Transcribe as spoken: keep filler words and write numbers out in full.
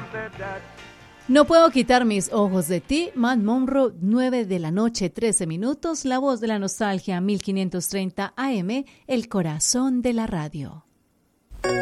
No puedo quitar mis ojos de ti, Matt Monro, nueve de la noche, trece minutos, la voz de la nostalgia, mil quinientos treinta A M, el corazón de la radio.